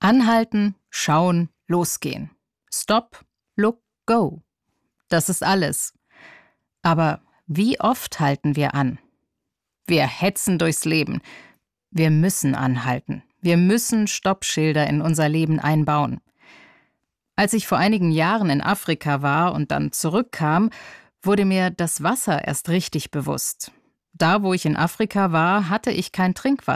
Anhalten, schauen, losgehen. Stop, look, go. Das ist alles. Aber wie oft halten wir an? Wir hetzen durchs Leben. Wir müssen anhalten. Wir müssen Stoppschilder in unser Leben einbauen. Als ich vor einigen Jahren in Afrika war und dann zurückkam, wurde mir das Wasser erst richtig bewusst. Da, wo ich in Afrika war, hatte ich kein Trinkwasser.